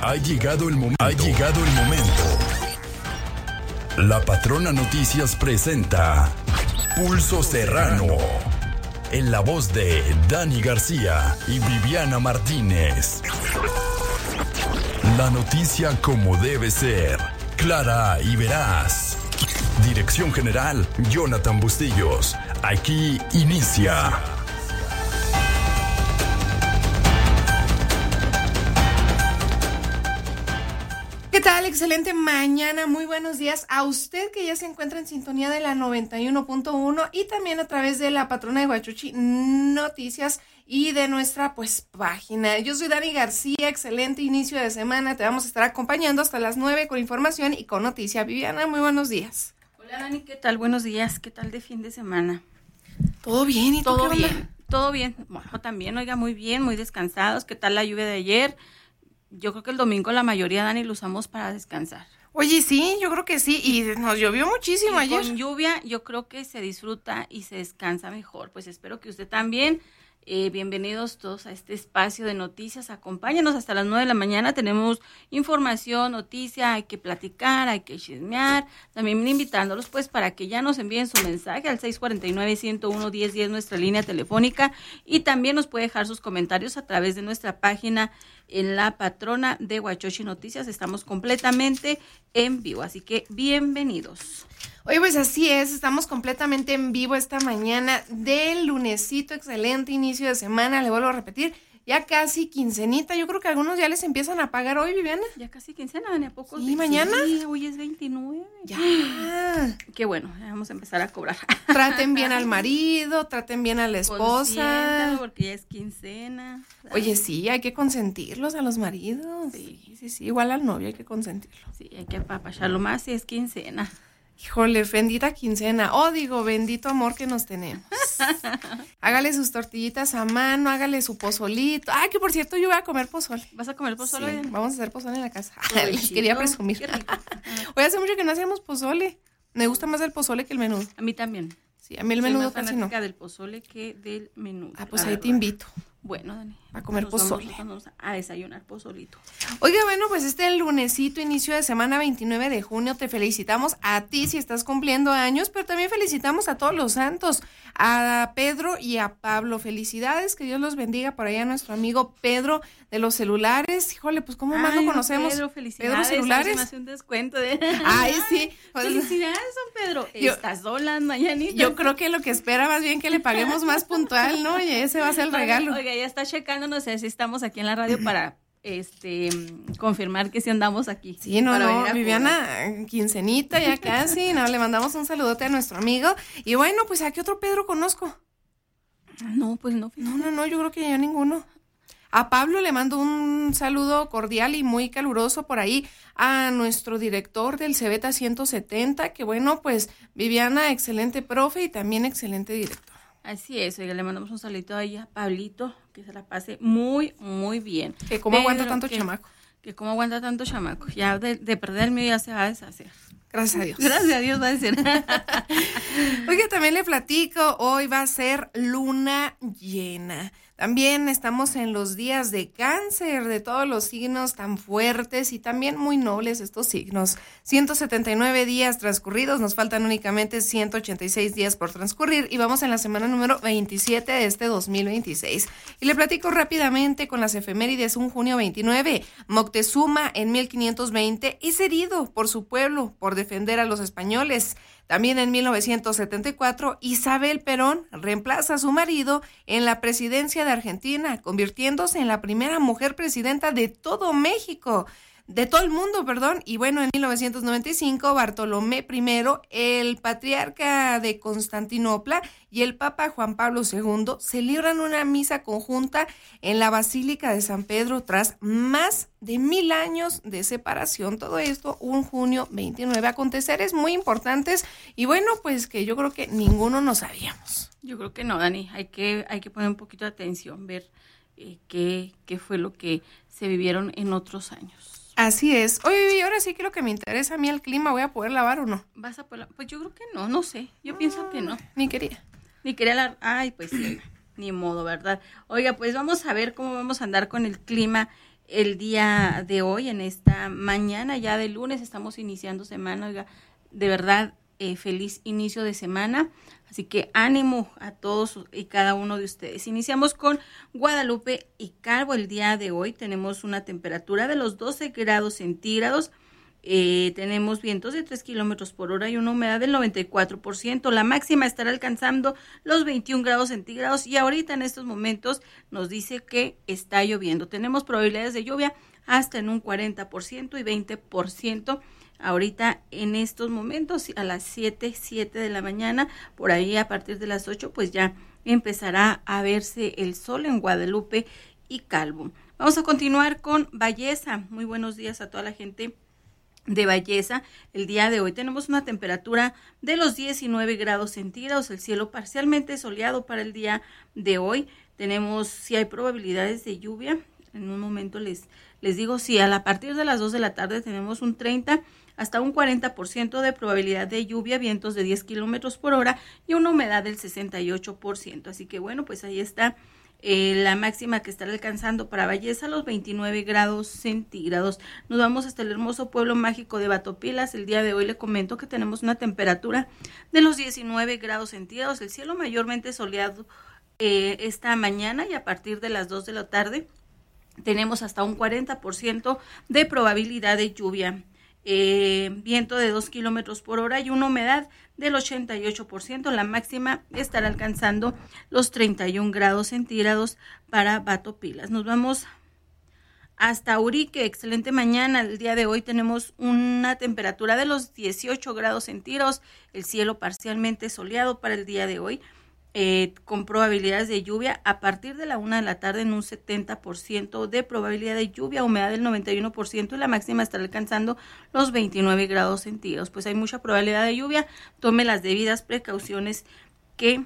Ha llegado el momento. La Patrona Noticias presenta Pulso Serrano, en la voz de Dani García y Viviana Martínez. La noticia como debe ser, clara y veraz. Dirección General, Jonathan Bustillos. Aquí inicia. ¿Qué tal? Excelente mañana, muy buenos días a usted que ya se encuentra en sintonía de la 91.1 y también a través de la Patrona de Huachuchi Noticias y de nuestra página. Yo soy Dani García, excelente inicio de semana, te vamos a estar acompañando hasta las 9 con información y con noticia. Viviana, muy buenos días. Hola Dani, ¿qué tal? Buenos días, ¿qué tal de fin de semana? ¿Todo bien? ¿Y tú todo qué bien, onda? todo bien. Bueno, también, oiga, muy bien, muy descansados. ¿Qué tal la lluvia de ayer? Yo creo que el domingo la mayoría, Dani, lo usamos para descansar. Oye, sí, yo creo que sí, y nos llovió muchísimo ayer. Con lluvia yo creo que se disfruta y se descansa mejor. Pues espero que usted también. Bienvenidos todos a este espacio de noticias. Acompáñenos hasta las 9 de la mañana. Tenemos información, noticia, hay que platicar, hay que chismear. También invitándolos pues para que ya nos envíen su mensaje al 649-101-1010, nuestra línea telefónica. Y también nos puede dejar sus comentarios a través de nuestra página en la Patrona de Huachuchi Noticias. Estamos completamente en vivo, así que bienvenidos. Oye, pues así es, estamos completamente en vivo esta mañana del lunesito, excelente inicio de semana, le vuelvo a repetir, ya casi quincenita, yo creo que algunos ya les empiezan a pagar hoy, Viviana. Ya casi quincena, Dani, ¿a poco? Sí, mañana. Sí, hoy es 29. Ya. Qué bueno, ya vamos a empezar a cobrar. Traten bien al marido, traten bien a la esposa. Consiéntalo porque ya es quincena. Oye, sí, hay que consentirlos a los maridos. Sí, igual al novio hay que consentirlo. Sí, hay que apapacharlo más si es quincena. Híjole, bendita quincena. Bendito amor que nos tenemos. Hágale sus tortillitas a mano, hágale su pozolito. Ah, que por cierto, yo voy a comer pozole. ¿Vas a comer pozole? Sí, vamos a hacer pozole en la casa. Ay, Les quería presumir. Oye, hace mucho que no hacíamos pozole. Me gusta más el pozole que el menudo. A mí también. Sí, a mí el menudo casi no. Soy más fanática del pozole que del menudo. Ah, pues ahí te invito. Bueno, Dani. A comer pozole. Vamos a desayunar pozolito. Oiga, bueno, pues este lunesito, inicio de semana 29 de junio, te felicitamos a ti si estás cumpliendo años, pero también felicitamos a todos los santos, a Pedro y a Pablo. Felicidades, que Dios los bendiga por allá a nuestro amigo Pedro de los celulares. Híjole, pues ¿cómo más lo conocemos? Pedro, felicidades. Pedro celulares. Me hace un descuento de... Ay, sí. Pues, felicidades, don Pedro. Estas solas mañanitas. Yo creo que lo que espera más bien que le paguemos más puntual, ¿no? Y ese va a ser el regalo. Oiga, ya está checando, no sé si estamos aquí en la radio para confirmar que sí andamos aquí. Sí, no, Viviana, quincenita ya casi, no, le mandamos un saludote a nuestro amigo. Y bueno, pues ¿a qué otro Pedro conozco? No, pues no. No, yo creo que ya ninguno. A Pablo le mando un saludo cordial y muy caluroso por ahí a nuestro director del Cebeta 170, que bueno, pues Viviana, excelente profe y también excelente director. Así es, oiga, le mandamos un saludito ahí a Pablito, que se la pase muy, muy bien. Que cómo aguanta tanto chamaco. Que cómo aguanta tanto chamaco. Ya de perder el mío ya se va a deshacer. Gracias a Dios. Gracias a Dios va a decir. Oiga, también le platico, hoy va a ser luna llena. También estamos en los días de Cáncer, de todos los signos tan fuertes y también muy nobles estos signos. 179 días transcurridos, nos faltan únicamente 186 días por transcurrir y vamos en la semana número 27 de este 2026. Y le platico rápidamente con las efemérides. Un junio 29, Moctezuma en 1520 es herido por su pueblo por defender a los españoles. También en 1974, Isabel Perón reemplaza a su marido en la presidencia de Argentina, convirtiéndose en la primera mujer presidenta de todo México. De todo el mundo, perdón. Y bueno, en 1995, Bartolomé I, el patriarca de Constantinopla y el Papa Juan Pablo II celebran una misa conjunta en la Basílica de San Pedro tras más de 1000 años de separación. Todo esto un junio 29. Aconteceres muy importantes y bueno, pues que yo creo que ninguno nos sabíamos. Yo creo que no, Dani. Hay que poner un poquito de atención, ver qué fue lo que se vivieron en otros años. Así es. Oye, ahora sí que lo que me interesa a mí el clima, ¿voy a poder lavar o no? ¿Vas a poder? Pues yo creo que no sé. Yo pienso que no. Ni quería. Ay, pues sí, ni modo, ¿verdad? Oiga, pues vamos a ver cómo vamos a andar con el clima el día de hoy, en esta mañana ya de lunes, estamos iniciando semana, oiga, de verdad, feliz inicio de semana, así que ánimo a todos y cada uno de ustedes. Iniciamos con Guadalupe y Calvo. El día de hoy tenemos una temperatura de los 12 grados centígrados, tenemos vientos de 3 kilómetros por hora y una humedad del 94%. La máxima estará alcanzando los 21 grados centígrados y ahorita en estos momentos nos dice que está lloviendo. Tenemos probabilidades de lluvia hasta en un 40% y 20%. Ahorita en estos momentos a las 7 de la mañana, por ahí a partir de las 8 pues ya empezará a verse el sol en Guadalupe y Calvo. Vamos a continuar con Valleza. Muy buenos días a toda la gente de Valleza. El día de hoy tenemos una temperatura de los 19 grados centígrados, el cielo parcialmente soleado para el día de hoy. Tenemos, si hay probabilidades de lluvia, en un momento les digo, sí, a partir de las 2 de la tarde tenemos un 30 hasta un 40% de probabilidad de lluvia, vientos de 10 kilómetros por hora y una humedad del 68%. Así que bueno, pues ahí está la máxima que estará alcanzando para Valleza, los 29 grados centígrados. Nos vamos hasta el hermoso pueblo mágico de Batopilas. El día de hoy le comento que tenemos una temperatura de los 19 grados centígrados, el cielo mayormente soleado esta mañana y a partir de las 2 de la tarde tenemos hasta un 40% de probabilidad de lluvia. Viento de 2 kilómetros por hora y una humedad del 88%. La máxima estará alcanzando los 31 grados centígrados para Batopilas. Nos vamos hasta Urique. Excelente mañana. El día de hoy tenemos una temperatura de los 18 grados centígrados. El cielo parcialmente soleado para el día de hoy. Con probabilidades de lluvia a partir de la 1 de la tarde en un 70% de probabilidad de lluvia, humedad del 91% y la máxima estará alcanzando los 29 grados centígrados. Pues hay mucha probabilidad de lluvia, tome las debidas precauciones que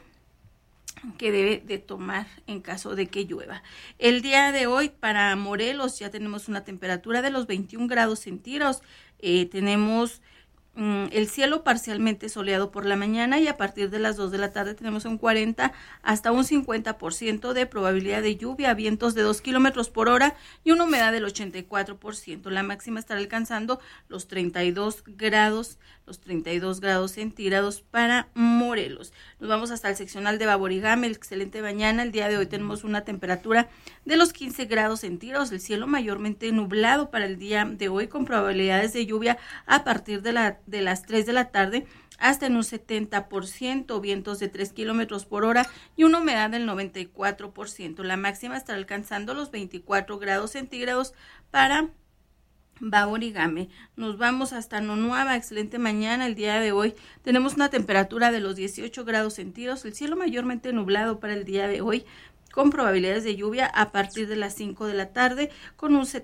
debe de tomar en caso de que llueva. El día de hoy para Morelos ya tenemos una temperatura de los 21 grados centígrados, tenemos el cielo parcialmente soleado por la mañana y a partir de las 2 de la tarde tenemos un 40 hasta un 50% de probabilidad de lluvia, vientos de 2 kilómetros por hora y una humedad del 84%. La máxima estará alcanzando los 32 grados centígrados para Morelos. Nos vamos hasta el seccional de Baborigame. Excelente mañana. El día de hoy tenemos una temperatura de los 15 grados centígrados, el cielo mayormente nublado para el día de hoy con probabilidades de lluvia a partir de las 3 de la tarde hasta en un 70%, vientos de 3 kilómetros por hora y una humedad del 94%. La máxima estará alcanzando los 24 grados centígrados para Baborigame. Nos vamos hasta Nonuava. Excelente mañana. El día de hoy tenemos una temperatura de los 18 grados centígrados, el cielo mayormente nublado para el día de hoy con probabilidades de lluvia a partir de las 5 de la tarde con un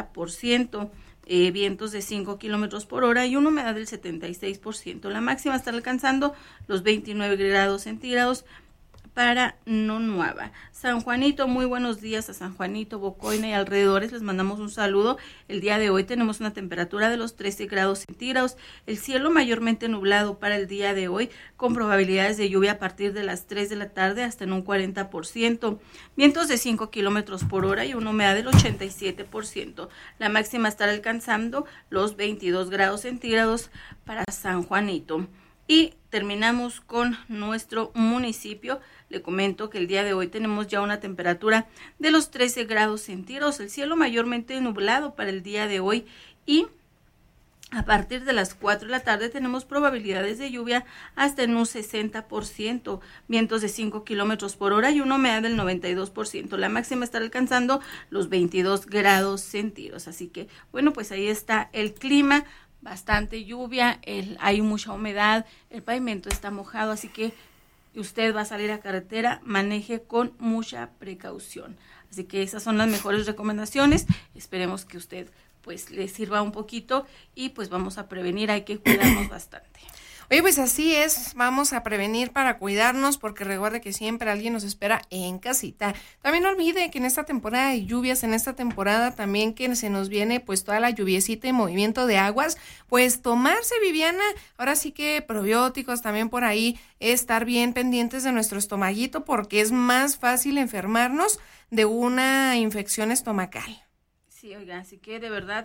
70%. Vientos de 5 kilómetros por hora y una humedad del 76%. La máxima estará alcanzando los 29 grados centígrados para Nonuava. San Juanito, muy buenos días a San Juanito, Bocoina y alrededores, les mandamos un saludo. El día de hoy tenemos una temperatura de los 13 grados centígrados, el cielo mayormente nublado para el día de hoy, con probabilidades de lluvia a partir de las 3 de la tarde hasta en un 40%, vientos de 5 kilómetros por hora y una humedad del 87%. La máxima estará alcanzando los 22 grados centígrados para San Juanito. Y terminamos con nuestro municipio. Le comento que el día de hoy tenemos ya una temperatura de los 13 grados centígrados, el cielo mayormente nublado para el día de hoy y a partir de las 4 de la tarde tenemos probabilidades de lluvia hasta en un 60%, vientos de 5 kilómetros por hora y una humedad del 92%. La máxima estará alcanzando los 22 grados centígrados. Así que, bueno, pues ahí está el clima. Bastante lluvia, hay mucha humedad, el pavimento está mojado, así que usted va a salir a carretera, maneje con mucha precaución. Así que esas son las mejores recomendaciones. Esperemos que usted pues le sirva un poquito y pues vamos a prevenir, hay que cuidarnos bastante. Oye, pues así es, vamos a prevenir para cuidarnos, porque recuerde que siempre alguien nos espera en casita. También no olvide que en esta temporada de lluvias, en esta temporada también que se nos viene pues toda la lluviecita y movimiento de aguas, pues tomarse, Viviana, ahora sí que probióticos también por ahí, estar bien pendientes de nuestro estomaguito, porque es más fácil enfermarnos de una infección estomacal. Sí, oiga, así que de verdad,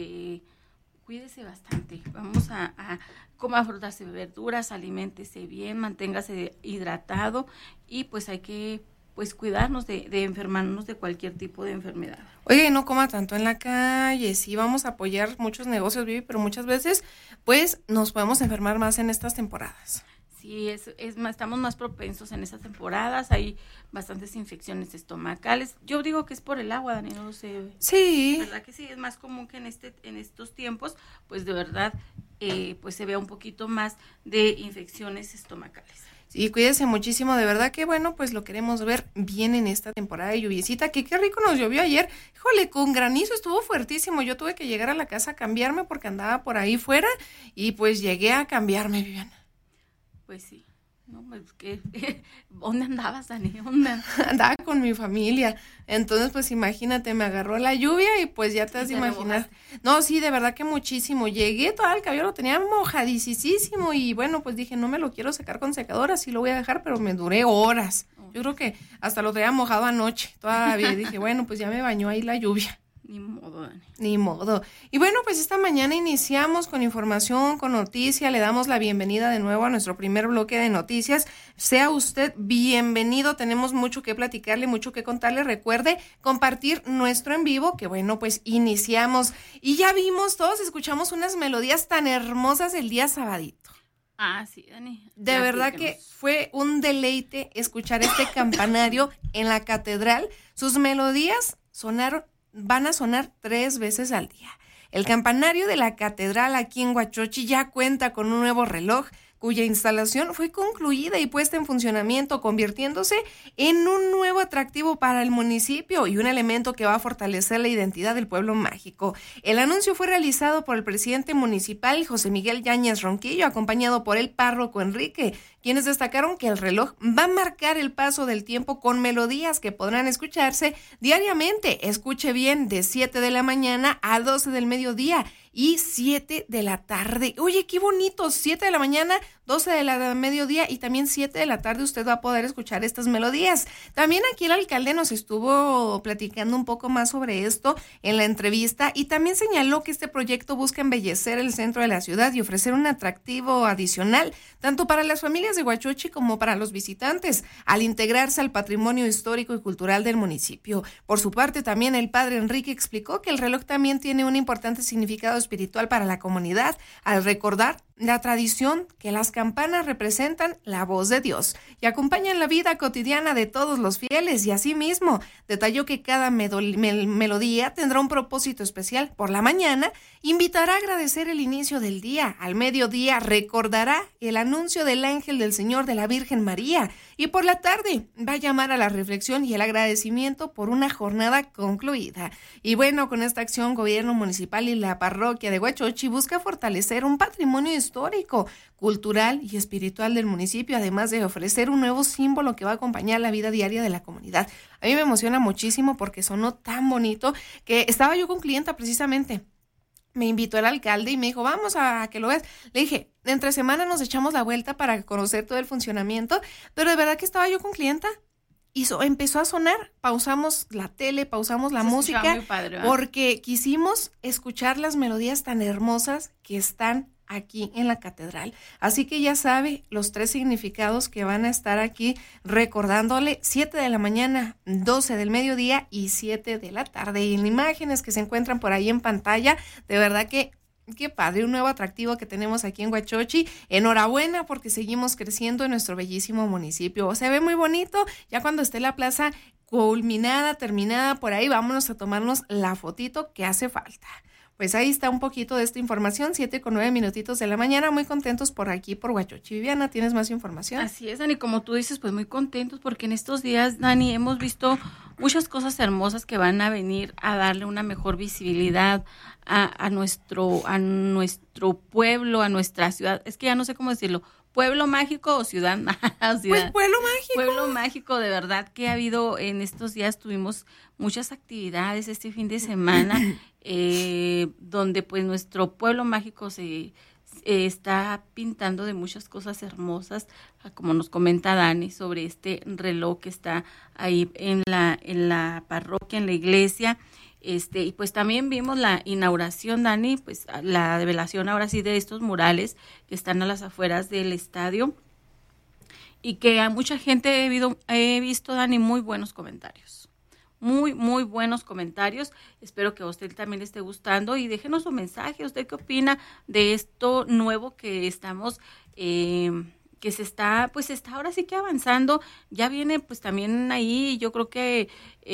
cuídese bastante. Vamos a coma frutas y verduras, aliméntese bien, manténgase hidratado y pues hay que cuidarnos de enfermarnos de cualquier tipo de enfermedad. Oye, no coma tanto en la calle, sí vamos a apoyar muchos negocios, Vivi, pero muchas veces pues nos podemos enfermar más en estas temporadas. Sí, estamos más propensos en estas temporadas, hay bastantes infecciones estomacales. Yo digo que es por el agua, Dani, no lo sé. Sí. ¿Verdad que sí? Es más común que en estos tiempos, pues de verdad, pues se vea un poquito más de infecciones estomacales. Sí, cuídese muchísimo, de verdad que bueno, pues lo queremos ver bien en esta temporada de lluviecita, que qué rico nos llovió ayer. Híjole, con granizo estuvo fuertísimo, yo tuve que llegar a la casa a cambiarme porque andaba por ahí fuera y pues llegué a cambiarme, Viviana. Pues sí, no, pues ¿dónde andabas, Dani? ¿Dónde? Andaba con mi familia, entonces pues imagínate, me agarró la lluvia y pues ya te has de imaginar. No, sí, de verdad que muchísimo, llegué, todo el cabello lo tenía mojadicísimo y bueno, pues dije, no me lo quiero secar con secadora, sí lo voy a dejar, pero me duré horas. Yo creo que hasta lo traía mojado anoche, todavía dije, bueno, pues ya me bañó ahí la lluvia. Ni modo, Dani. Ni modo. Y bueno, pues esta mañana iniciamos con información, con noticia. Le damos la bienvenida de nuevo a nuestro primer bloque de noticias. Sea usted bienvenido. Tenemos mucho que platicarle, mucho que contarle. Recuerde compartir nuestro en vivo, que bueno, pues iniciamos. Y ya vimos, todos escuchamos unas melodías tan hermosas el día sabadito. Ah, sí, Dani. De verdad que fue un deleite escuchar este campanario en la catedral. Sus melodías van a sonar 3 veces al día. El campanario de la catedral aquí en Huachochi ya cuenta con un nuevo reloj cuya instalación fue concluida y puesta en funcionamiento, convirtiéndose en un nuevo atractivo para el municipio y un elemento que va a fortalecer la identidad del pueblo mágico. El anuncio fue realizado por el presidente municipal, José Miguel Yáñez Ronquillo, acompañado por el párroco Enrique, quienes destacaron que el reloj va a marcar el paso del tiempo con melodías que podrán escucharse diariamente. Escuche bien, de 7 de la mañana a 12 del mediodía y 7 de la tarde. Oye, qué bonito, 7 de la mañana, 12 de la mediodía y también 7 de la tarde usted va a poder escuchar estas melodías. También aquí el alcalde nos estuvo platicando un poco más sobre esto en la entrevista y también señaló que este proyecto busca embellecer el centro de la ciudad y ofrecer un atractivo adicional, tanto para las familias de Huachochi como para los visitantes, al integrarse al patrimonio histórico y cultural del municipio. Por su parte, también el padre Enrique explicó que el reloj también tiene un importante significado espiritual para la comunidad, al recordar la tradición que las campanas representan la voz de Dios y acompañan la vida cotidiana de todos los fieles, y asimismo detalló que cada melodía tendrá un propósito especial. Por la mañana invitará a agradecer el inicio del día, al mediodía recordará el anuncio del ángel del Señor de la Virgen María y por la tarde va a llamar a la reflexión y el agradecimiento por una jornada concluida. Y bueno, con esta acción, gobierno municipal y la parroquia de Huachochi busca fortalecer un patrimonio histórico, cultural y espiritual del municipio, además de ofrecer un nuevo símbolo que va a acompañar la vida diaria de la comunidad. A mí me emociona muchísimo porque sonó tan bonito que estaba yo con clienta precisamente. Me invitó el alcalde y me dijo, vamos a que lo veas. Le dije, entre semana nos echamos la vuelta para conocer todo el funcionamiento, pero de verdad que estaba yo con clienta. Y empezó a sonar, pausamos la tele, pausamos la música, muy padre, ¿verdad? Porque quisimos escuchar las melodías tan hermosas que están aquí en la catedral. Así que ya sabe los 3 significados que van a estar aquí recordándole: 7 de la mañana, 12 del mediodía y 7 de la tarde. Y en imágenes que se encuentran por ahí en pantalla, de verdad que qué padre, un nuevo atractivo que tenemos aquí en Huachochi. Enhorabuena porque seguimos creciendo en nuestro bellísimo municipio. Se ve muy bonito. Ya cuando esté la plaza culminada, terminada, por ahí vámonos a tomarnos la fotito que hace falta. Pues ahí está un poquito de esta información, 7:09 de la mañana, muy contentos por aquí, por Huachochi. Viviana, ¿tienes más información? Así es, Dani, como tú dices, pues muy contentos porque en estos días, Dani, hemos visto muchas cosas hermosas que van a venir a darle una mejor visibilidad a nuestro pueblo, a nuestra ciudad. Es que ya no sé cómo decirlo, pueblo mágico o ciudad. Pues pueblo mágico. Pueblo mágico, de verdad que ha habido en estos días, tuvimos muchas actividades este fin de semana, donde pues nuestro pueblo mágico se está pintando de muchas cosas hermosas, como nos comenta Dani, sobre este reloj que está ahí en la parroquia, en la iglesia. Y pues también vimos la inauguración, Dani, pues la revelación ahora sí de estos murales que están a las afueras del estadio, y que a mucha gente he visto, Dani, muy buenos comentarios. Muy, muy buenos comentarios. Espero que a usted también le esté gustando y déjenos un mensaje. ¿Usted qué opina de esto nuevo que estamos, que se está ahora sí que avanzando? Ya viene pues también ahí, yo creo que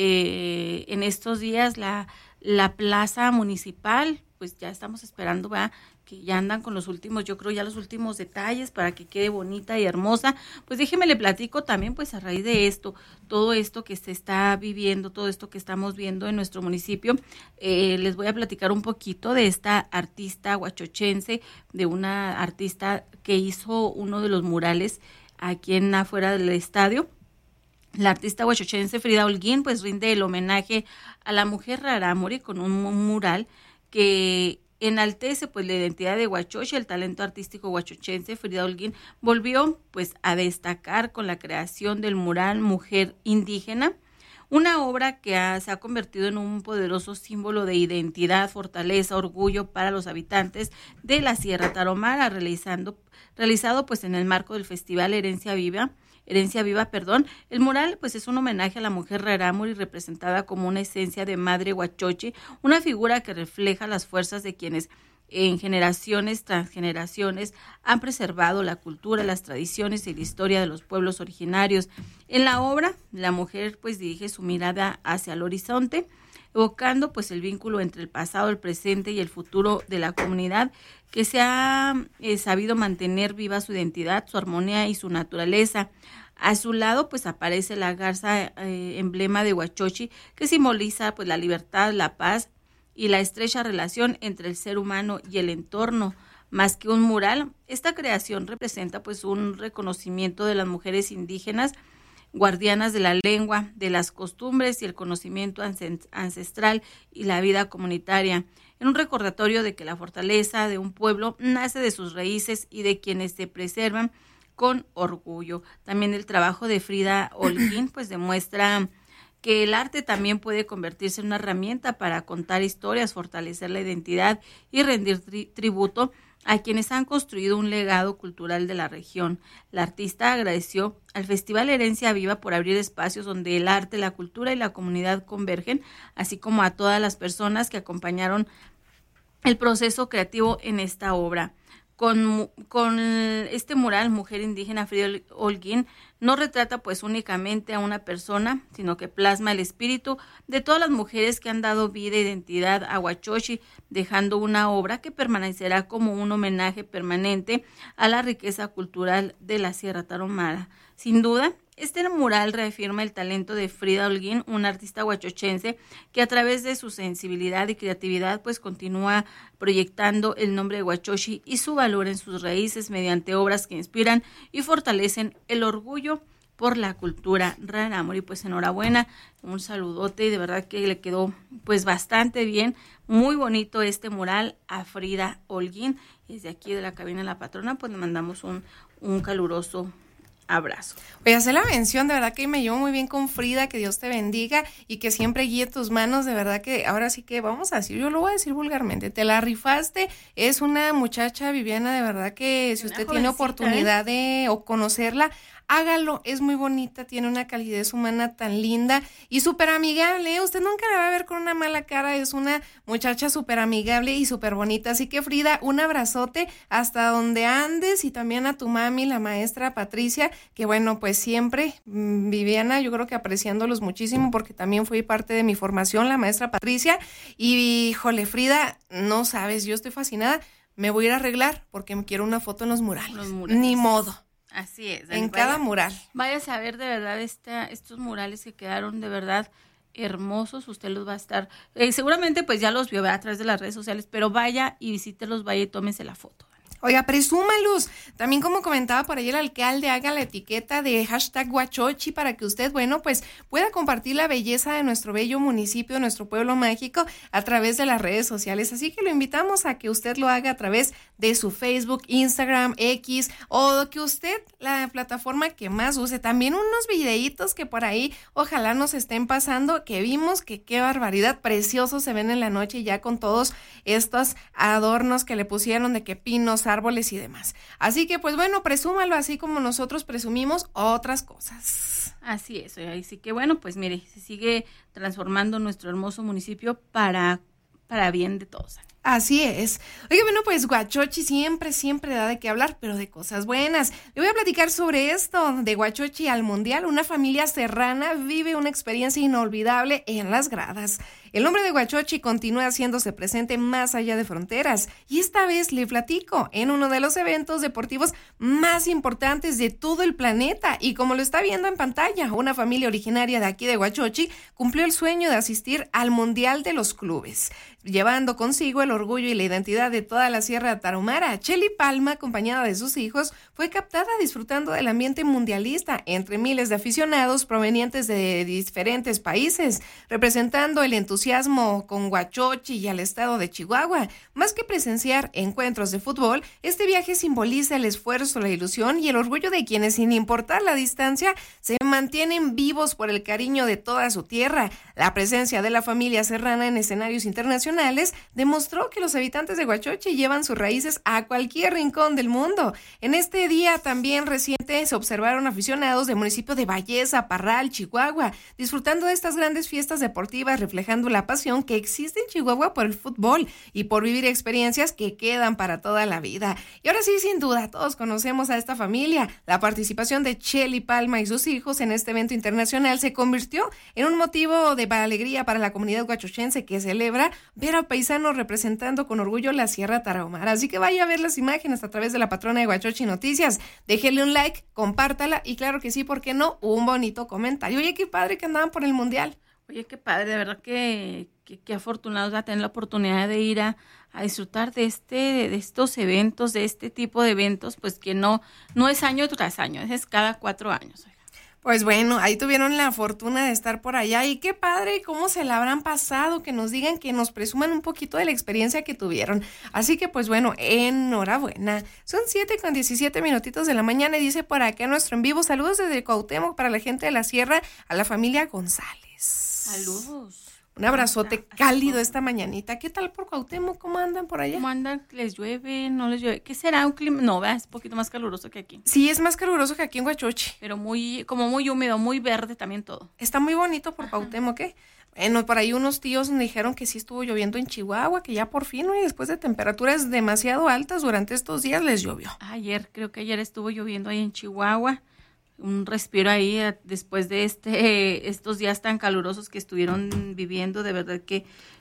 en estos días la plaza municipal, pues ya estamos esperando, ¿verdad?, que ya andan con los últimos, yo creo ya los últimos detalles para que quede bonita y hermosa. Pues déjeme le platico también, pues a raíz de esto, todo esto que se está viviendo, todo esto que estamos viendo en nuestro municipio, les voy a platicar un poquito de esta artista huachochense, de una artista que hizo uno de los murales aquí en afuera del estadio. La artista huachochense Frida Holguín pues rinde el homenaje a la mujer rarámuri con un mural que enaltece pues la identidad de Huachochi. El talento artístico huachochense Frida Holguín volvió pues a destacar con la creación del mural Mujer Indígena, una obra que se ha convertido en un poderoso símbolo de identidad, fortaleza, orgullo para los habitantes de la Sierra Tarahumara, realizado pues en el marco del Festival Herencia Viva. El mural pues es un homenaje a la mujer rarámuri, representada como una esencia de madre huachochi, una figura que refleja las fuerzas de quienes en generaciones tras generaciones han preservado la cultura, las tradiciones y la historia de los pueblos originarios. En la obra, la mujer pues dirige su mirada hacia el horizonte, evocando pues el vínculo entre el pasado, el presente y el futuro de la comunidad, que se ha sabido mantener viva su identidad, su armonía y su naturaleza. A su lado pues aparece la garza, emblema de Huachochi, que simboliza pues la libertad, la paz y la estrecha relación entre el ser humano y el entorno. Más que un mural, esta creación representa pues un reconocimiento de las mujeres indígenas, guardianas de la lengua, de las costumbres y el conocimiento ancestral y la vida comunitaria, en un recordatorio de que la fortaleza de un pueblo nace de sus raíces y de quienes se preservan con orgullo. También el trabajo de Frida Holguín pues demuestra que el arte también puede convertirse en una herramienta para contar historias, fortalecer la identidad y rendir tributo a quienes han construido un legado cultural de la región. La artista agradeció al Festival Herencia Viva por abrir espacios donde el arte, la cultura y la comunidad convergen, así como a todas las personas que acompañaron el proceso creativo en esta obra. Con este mural, Mujer Indígena, Frida Holguín no retrata pues únicamente a una persona, sino que plasma el espíritu de todas las mujeres que han dado vida e identidad a Huachochi, dejando una obra que permanecerá como un homenaje permanente a la riqueza cultural de la Sierra Tarahumara. Sin duda, este mural reafirma el talento de Frida Holguín, una artista huachochense que a través de su sensibilidad y creatividad pues continúa proyectando el nombre de Huachochi y su valor en sus raíces mediante obras que inspiran y fortalecen el orgullo por la cultura rarámuri. Pues enhorabuena, un saludote, y de verdad que le quedó pues bastante bien, muy bonito este mural a Frida Holguín. Desde aquí de la cabina de la patrona pues le mandamos un caluroso abrazo. Voy a hacer la mención, de verdad que me llevo muy bien con Frida, que Dios te bendiga y que siempre guíe tus manos, de verdad que ahora sí que vamos a decir, yo lo voy a decir vulgarmente, te la rifaste, es una muchacha, Viviana, de verdad que si usted tiene oportunidad de o conocerla, hágalo, es muy bonita, tiene una calidez humana tan linda y súper amigable, usted nunca la va a ver con una mala cara, es una muchacha súper amigable y súper bonita, así que Frida, un abrazote hasta donde andes, y también a tu mami, la maestra Patricia, que bueno, pues siempre, Viviana, yo creo que apreciándolos muchísimo, porque también fue parte de mi formación, la maestra Patricia, y híjole, Frida, no sabes, yo estoy fascinada, me voy a ir a arreglar porque me quiero una foto en los murales. Ni modo. Así es. En cada mural. Vaya a ver de verdad estos murales que quedaron de verdad hermosos. Usted los va a estar, seguramente pues ya los vio a través de las redes sociales, pero vaya y visítelos, vaya y tómese la foto. Oiga, presúmalos. También, como comentaba por ahí el alcalde, haga la etiqueta de hashtag Huachochi para que usted, pues pueda compartir la belleza de nuestro bello municipio, nuestro pueblo mágico, a través de las redes sociales. Así que lo invitamos a que usted lo haga a través de su Facebook, Instagram, X, o que usted, la plataforma que más use. También unos videitos que por ahí ojalá nos estén pasando, que vimos que qué barbaridad, preciosos se ven en la noche ya con todos estos adornos que le pusieron de que pinos, árboles y demás. Así que, pues bueno, presúmalo así como nosotros presumimos otras cosas. Así es, así que bueno, pues mire, se sigue transformando nuestro hermoso municipio para bien de todos. Así es. Oye, bueno, pues Huachochi siempre da de qué hablar, pero de cosas buenas. Le voy a platicar sobre esto, de Huachochi al Mundial. Una familia serrana vive una experiencia inolvidable en las gradas. El nombre de Huachochi continúa haciéndose presente más allá de fronteras. Y esta vez le platico en uno de los eventos deportivos más importantes de todo el planeta. Y como lo está viendo en pantalla, una familia originaria de aquí de Huachochi cumplió el sueño de asistir al Mundial de los Clubes, llevando consigo el orgullo y la identidad de toda la Sierra Tarahumara. Chely Palma, acompañada de sus hijos, fue captada disfrutando del ambiente mundialista entre miles de aficionados provenientes de diferentes países, representando el entusiasmo con Huachochi y al estado de Chihuahua. Más que presenciar encuentros de fútbol, este viaje simboliza el esfuerzo, la ilusión y el orgullo de quienes, sin importar la distancia, se mantienen vivos por el cariño de toda su tierra. La presencia de la familia serrana en escenarios internacionales demostró que los habitantes de Huachochi llevan sus raíces a cualquier rincón del mundo. En este día también reciente se observaron aficionados del municipio de Valleza, Parral, Chihuahua, disfrutando de estas grandes fiestas deportivas, reflejando la pasión que existe en Chihuahua por el fútbol y por vivir experiencias que quedan para toda la vida. Y ahora sí, sin duda, todos conocemos a esta familia. La participación de Chely Palma y sus hijos en este evento internacional se convirtió en un motivo de alegría para la comunidad huachochense, que celebra ver a paisanos representando con orgullo la Sierra Tarahumara. Así que vaya a ver las imágenes a través de la patrona de Huachochi Noticias. Déjele un like, compártala y claro que sí, ¿por qué no? Un bonito comentario. Oye, qué padre que andaban por el Mundial. Oye, qué padre, de verdad que afortunados a tener la oportunidad de ir a disfrutar de estos eventos, de este tipo de eventos, pues que no es año tras año, es cada 4 años. Pues bueno, ahí tuvieron la fortuna de estar por allá y qué padre cómo se la habrán pasado, que nos digan, que nos presuman un poquito de la experiencia que tuvieron. Así que pues bueno, enhorabuena. Son 7:17 de la mañana y dice por acá nuestro en vivo, saludos desde Cuauhtémoc para la gente de la Sierra, a la familia González. Saludos. Un abrazote cálido esta mañanita. ¿Qué tal por Cuauhtémoc? ¿Cómo andan por allá? ¿Cómo andan? ¿Les llueve? ¿No les llueve? ¿Qué será? ¿Un clima? No, es un poquito más caluroso que aquí. Sí, es más caluroso que aquí en Huachochi. Pero muy húmedo, muy verde también todo. Está muy bonito por Cuauhtémoc, ¿eh? Bueno, por ahí unos tíos me dijeron que sí estuvo lloviendo en Chihuahua, que ya por fin, y después de temperaturas demasiado altas durante estos días les llovió. Creo que ayer estuvo lloviendo ahí en Chihuahua. Un respiro ahí después de estos días tan calurosos que estuvieron viviendo, de verdad que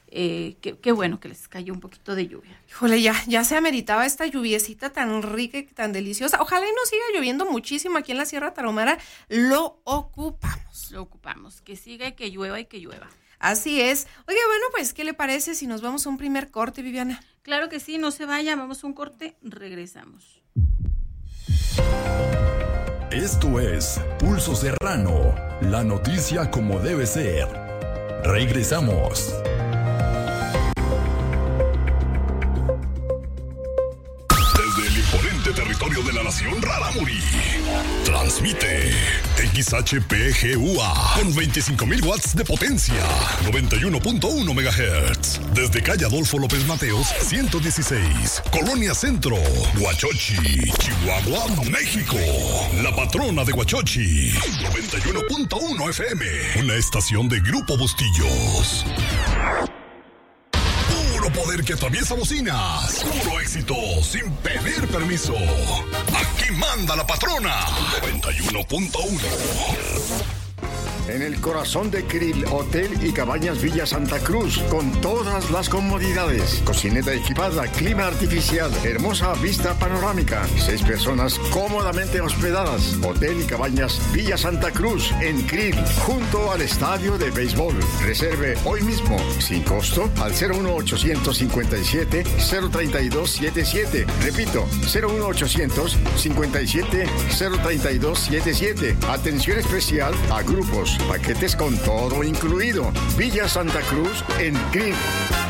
qué bueno que les cayó un poquito de lluvia. Híjole, ya se ameritaba esta lluviecita tan rica y tan deliciosa. Ojalá y no siga lloviendo muchísimo aquí en la Sierra Tarahumara. Lo ocupamos, que siga y que llueva y que llueva. Así es. Oye, bueno, pues, ¿qué le parece si nos vamos a un primer corte, Viviana? Claro que sí, no se vaya, vamos a un corte, regresamos. Esto es Pulso Serrano, la noticia como debe ser. Regresamos. Desde el imponente territorio de la nación Rarámuri, transmite XHPGUA con 25,000 watts de potencia, 91.1 MHz. Desde calle Adolfo López Mateos, 116, Colonia Centro, Huachochi, Chihuahua, México. La patrona de Huachochi, 91.1 FM, una estación de Grupo Bustillos. Puro poder que atraviesa bocinas, puro éxito sin pedir permiso. Aquí manda la patrona, 91.1. en el corazón de Krill, Hotel y Cabañas Villa Santa Cruz, con todas las comodidades. Cocineta equipada, clima artificial, hermosa vista panorámica, 6 personas cómodamente hospedadas. Hotel y Cabañas Villa Santa Cruz, en Krill, junto al estadio de béisbol. Reserve hoy mismo, sin costo, al 01857-03277. Repito, 01800-57-03277. Atención especial a grupos, paquetes con todo incluido. Villa Santa Cruz en Krill.